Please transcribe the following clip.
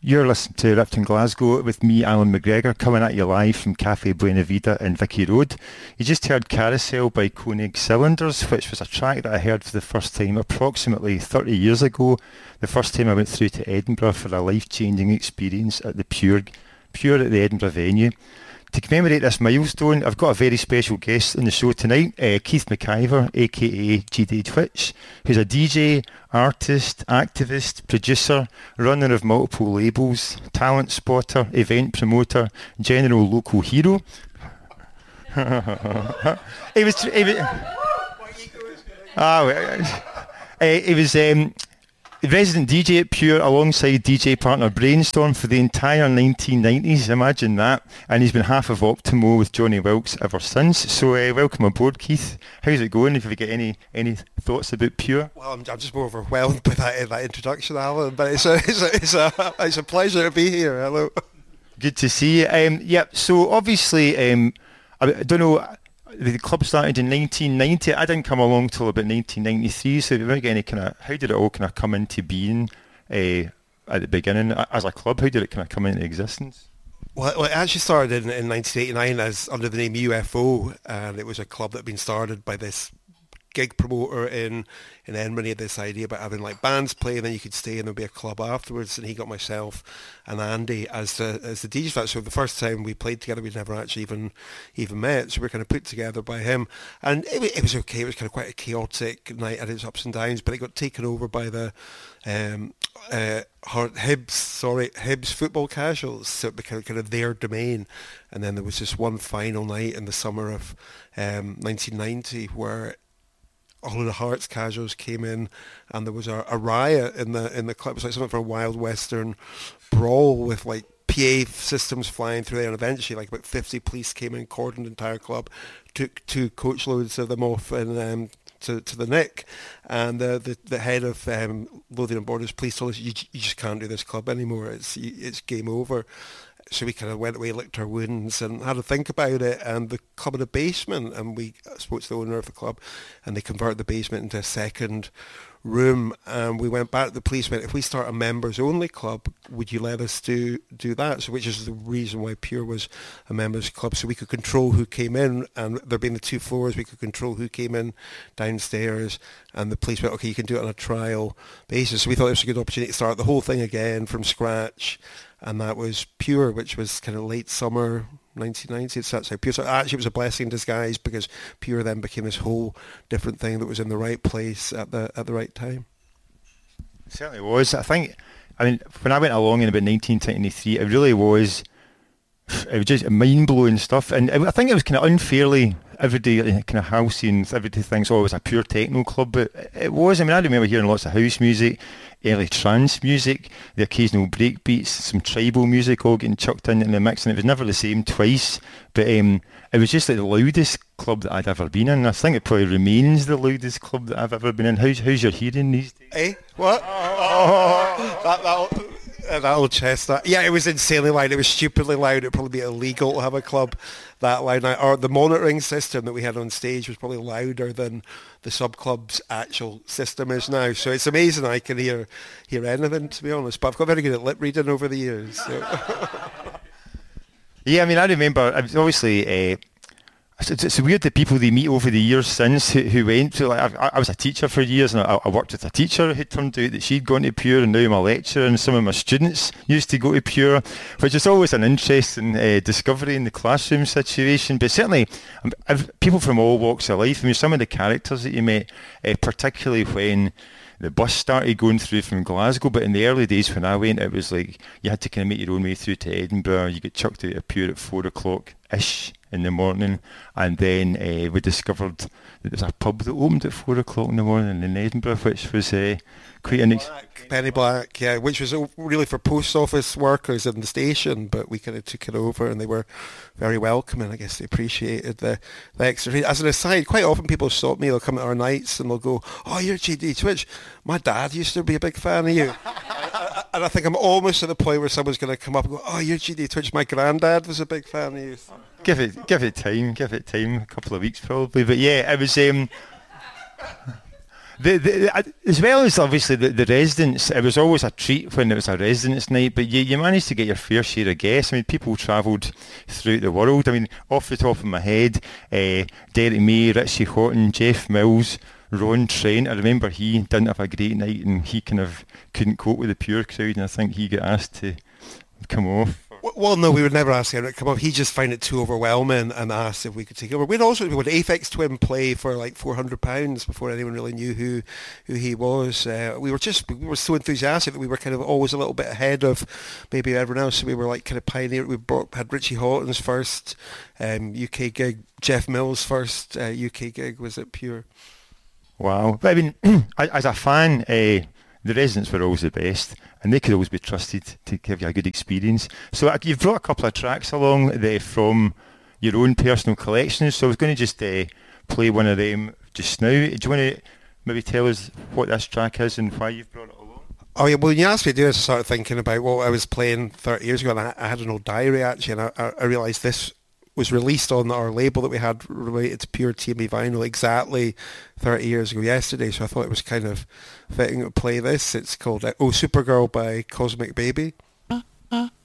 You're listening to Ripped in Glasgow with me, Alan McGregor, coming at you live from Cafe Buena Vida in Vicky Road. You just heard Carousel by Koenig Cylinders, which was a track that I heard for the first time approximately 30 years ago. The first time I went through to Edinburgh for a life-changing experience at the Pure at the Edinburgh venue. To commemorate this milestone, I've got a very special guest on the show tonight, Keith McIver, aka GD Twitch, who's a DJ, artist, activist, producer, runner of multiple labels, talent spotter, event promoter, general local hero. He was resident DJ at Pure alongside DJ partner Brainstorm for the entire 1990s, imagine that. And he's been half of Optimo with Johnny Wilkes ever since. So welcome aboard, Keith. How's it going? If you get any thoughts about Pure? Well, I'm just more overwhelmed by that introduction, Alan. But it's a pleasure to be here. Hello. Good to see you. So obviously, I don't know. The club started in 1990. I didn't come along till about 1993. So how did it all kind of come into being at the beginning as a club? How did it kind of come into existence? Well, it actually started in 1989 as under the name UFO, and it was a club that had been started by this gig promoter in Edinburgh. He had this idea about having like bands play and then you could stay and there'd be a club afterwards, and he got myself and Andy as the DJs for that. So the first time we played together we'd never actually even met, so we were kind of put together by him, and it was okay. It was kind of quite a chaotic night, had its ups and downs, but it got taken over by the Hibs football casuals, so it became kind of their domain. And then there was this one final night in the summer of 1990 where all of the Hearts casuals came in, and there was a riot in the club. It was like something for a Wild Western brawl with like PA systems flying through there, and eventually like about 50 police came in, cordoned the entire club, took 2 coach loads of them off and to the Nick, and the head of Lothian Borders Police told us, you just can't do this club anymore, it's game over. So we kind of went away, licked our wounds and had to think about it, and the club had a basement, and we spoke to the owner of the club and they converted the basement into a second room, and we went back to the police, went, if we start a members only club, would you let us do that? So which is the reason why Pure was a members club, so we could control who came in, and there being the 2 floors, we could control who came in downstairs, and the police went, okay, you can do it on a trial basis. So we thought it was a good opportunity to start the whole thing again from scratch, and that was Pure, which was kind of late summer 1990. So that's how Pure. So actually it was a blessing in disguise, because Pure then became this whole different thing that was in the right place at the right time. It certainly was. I mean, when I went along in about 1993, it really was. It was just mind-blowing stuff, and I think it was kind of unfairly everybody kind of housey and everybody thinks, oh, it was a pure techno club, but it was. I mean, I remember hearing lots of house music, early trance music, the occasional break beats, some tribal music all getting chucked in the mix, and it was never the same twice, but it was just like the loudest club that I'd ever been in. I think it probably remains the loudest club that I've ever been in. How's your hearing these days? Eh? What? That old chestnut. Yeah, it was insanely loud. It was stupidly loud. It would probably be illegal to have a club that loud now. Or the monitoring system that we had on stage was probably louder than the sub-club's actual system is now. So it's amazing I can hear anything, to be honest. But I've got very good at lip reading over the years. So. Yeah, I mean, I remember, obviously, it's weird that people they meet over the years since who went to, like, I was a teacher for years, and I worked with a teacher who turned out that she'd gone to Pure, and now I'm a lecturer, and some of my students used to go to Pure, which is always an interesting discovery in the classroom situation. But certainly people from all walks of life, I mean, some of the characters that you met, particularly when the bus started going through from Glasgow, but in the early days when I went, it was like you had to kind of make your own way through to Edinburgh. You get chucked out of Pure at 4 o'clock-ish in the morning, and then we discovered that there was a pub that opened at 4 o'clock in the morning in Edinburgh, which was quite an Penny Black, yeah, which was really for post office workers in the station, but we kind of took it over, and they were very welcoming. I guess they appreciated the extra. As an aside, quite often people stop me, they'll come to our nights and they'll go, oh, you're GD Twitch, my dad used to be a big fan of you. And I think I'm almost at the point where someone's going to come up and go, oh, you're GD Twitch, my granddad was a big fan of you. Give it time, a couple of weeks probably, but yeah, it was As well as obviously the residents, it was always a treat when it was a residents' night, but you managed to get your fair share of guests. I mean, people travelled throughout the world. I mean, off the top of my head, Derek May, Richie Houghton, Jeff Mills, Ron Trent. I remember he didn't have a great night and he kind of couldn't cope with the pure crowd, and I think he got asked to come off. Well, no, we would never ask him to come up. He just found it too overwhelming and asked if we could take over. We had Aphex Twin play for like £400 before anyone really knew who he was. We were so enthusiastic that we were kind of always a little bit ahead of maybe everyone else. So we were like kind of pioneer. Had Richie Houghton's first UK gig, Jeff Mills' first UK gig was at Pure. Wow. But I mean, as a fan, the residents were always the best, and they could always be trusted to give you a good experience. So you've brought a couple of tracks along there from your own personal collections, so I was going to just play one of them just now. Do you want to maybe tell us what this track is and why you've brought it along? Oh yeah, well when you asked me to do this, I started thinking about what I was playing 30 years ago, and I had an old diary actually, and I realised this was released on our label that we had related to Pure TME Vinyl exactly 30 years ago yesterday, so I thought it was kind of fitting to play this. It's called Oh Supergirl by Cosmic Baby.